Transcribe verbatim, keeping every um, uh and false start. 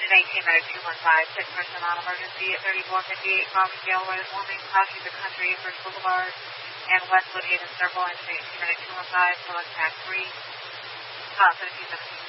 eighteen nine two one five, six person on emergency at thirty-four fifty-eight Common Gale Road, warming, crossing the country, First Boulevard, and Westwood Haven Circle, engine eighteen nine two one five, select pack three, uh, seventeen seventeen.